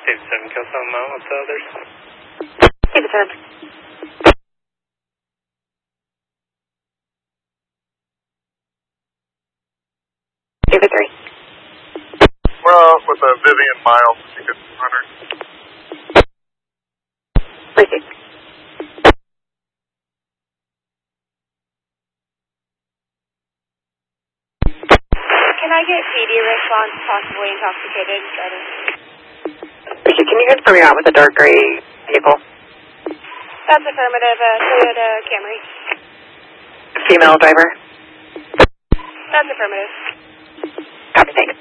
87 Kelsey Mile, what's the others? Keep it 10. Keep it 3. Well, with a Vivian Miles, if you could run her. Receive. Can I get PD response, possibly intoxicated driving? Richard, can you confirm you're out with a dark gray vehicle? That's affirmative, Toyota Camry. Female driver? That's affirmative. Copy, thanks.